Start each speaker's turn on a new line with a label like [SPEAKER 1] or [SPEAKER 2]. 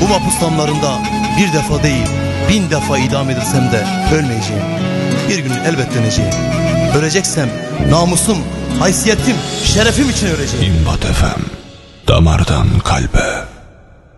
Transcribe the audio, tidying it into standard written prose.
[SPEAKER 1] Bu mahpus damlarında bir defa değil 1000 defa idam edilsem de ölmeyeceğim. Bir gün elbet döneceğim. Öleceksem namusum, haysiyetim, şerefim için öleceğim.
[SPEAKER 2] İmbat FM, damardan kalbe.